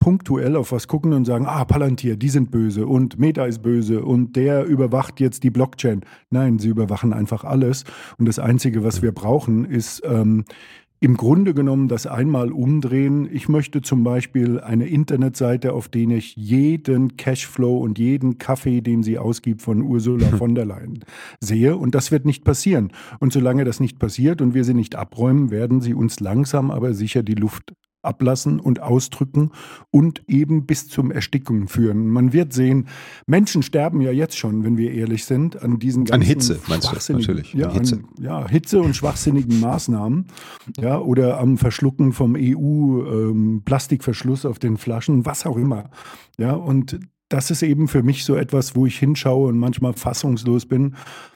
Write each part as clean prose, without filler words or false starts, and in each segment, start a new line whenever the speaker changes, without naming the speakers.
punktuell auf was gucken und sagen, Palantir, die sind böse und Meta ist böse und der überwacht jetzt die Blockchain. Nein, sie überwachen einfach alles. Und das Einzige, was wir brauchen, ist im Grunde genommen das einmal umdrehen. Ich möchte zum Beispiel eine Internetseite, auf der ich jeden Cashflow und jeden Kaffee, den sie ausgibt, von Ursula von der Leyen sehe. Und das wird nicht passieren. Und solange das nicht passiert und wir sie nicht abräumen, werden sie uns langsam aber sicher die Luft ablassen und ausdrücken und eben bis zum Ersticken führen. Man wird sehen, Menschen sterben ja jetzt schon, wenn wir ehrlich sind, an diesen ganzen
Hitze, meinst du, natürlich.
Ja, Hitze und schwachsinnigen Maßnahmen, ja, oder am Verschlucken vom EU-Plastikverschluss auf den Flaschen, was auch immer. Ja, und das ist eben für mich so etwas, wo ich hinschaue und manchmal fassungslos bin.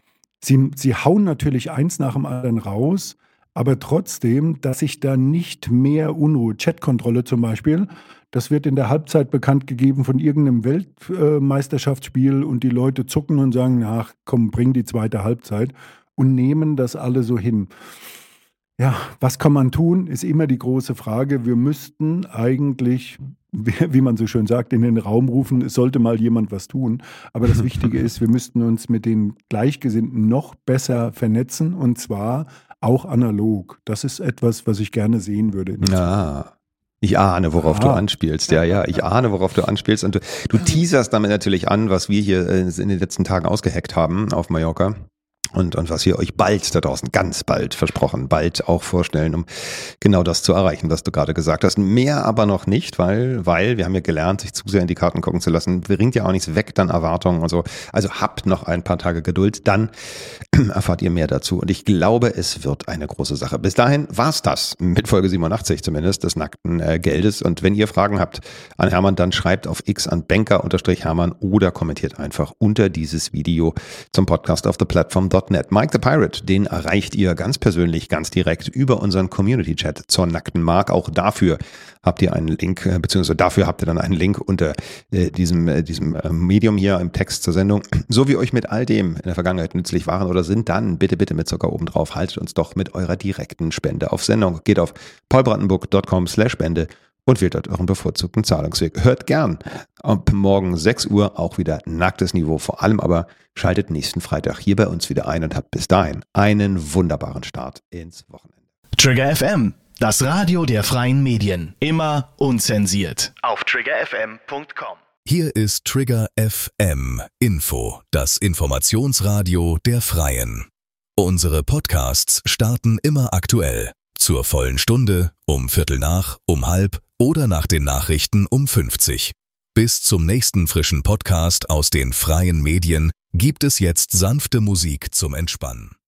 Sie hauen natürlich eins nach dem anderen raus, aber trotzdem, dass sich da nicht mehr Unruhe, Chatkontrolle zum Beispiel, das wird in der Halbzeit bekannt gegeben von irgendeinem Weltmeisterschaftsspiel und die Leute zucken und sagen, ach komm, bring die zweite Halbzeit und nehmen das alle so hin. Ja, was kann man tun, ist immer die große Frage. Wir müssten eigentlich, wie man so schön sagt, in den Raum rufen, es sollte mal jemand was tun. Aber das Wichtige ist, wir müssten uns mit den Gleichgesinnten noch besser vernetzen und zwar auch analog. Das ist etwas, was ich gerne sehen würde.
Ich ahne, worauf du anspielst. Ja, ich ahne, worauf du anspielst. Und du teaserst damit natürlich an, was wir hier in den letzten Tagen ausgeheckt haben auf Mallorca. Und was wir euch bald da draußen, ganz bald versprochen, bald auch vorstellen, um genau das zu erreichen, was du gerade gesagt hast. Mehr aber noch nicht, weil wir haben ja gelernt, sich zu sehr in die Karten gucken zu lassen. Bringt ja auch nichts weg, dann Erwartungen und so. Also habt noch ein paar Tage Geduld, dann erfahrt ihr mehr dazu. Und ich glaube, es wird eine große Sache. Bis dahin war's das, mit Folge 87 zumindest, des nackten Geldes. Und wenn ihr Fragen habt an Hermann, dann schreibt auf X an Banker_Hermann oder kommentiert einfach unter dieses Video zum Podcast auf thePlatform.net. Mike the Pirate, den erreicht ihr ganz persönlich, ganz direkt über unseren Community-Chat zur nackten Mark. Auch dafür habt ihr einen Link, beziehungsweise dafür habt ihr dann einen Link unter diesem Medium hier im Text zur Sendung. So wie euch mit all dem in der Vergangenheit nützlich waren oder sind, dann bitte mit Zucker oben drauf. Haltet uns doch mit eurer direkten Spende auf Sendung. Geht auf paulbrandenburg.com/Spende und wählt dort euren bevorzugten Zahlungsweg. Hört gern ab morgen 6 Uhr auch wieder nacktes Niveau. Vor allem aber schaltet nächsten Freitag hier bei uns wieder ein und habt bis dahin einen wunderbaren Start ins Wochenende.
Trigger FM, das Radio der freien Medien. Immer unzensiert. Auf triggerfm.com.
Hier ist Trigger FM Info, das Informationsradio der Freien. Unsere Podcasts starten immer aktuell. Zur vollen Stunde, um 7:15, um 12:30 oder nach den Nachrichten um 50. Bis zum nächsten frischen Podcast aus den freien Medien gibt es jetzt sanfte Musik zum Entspannen.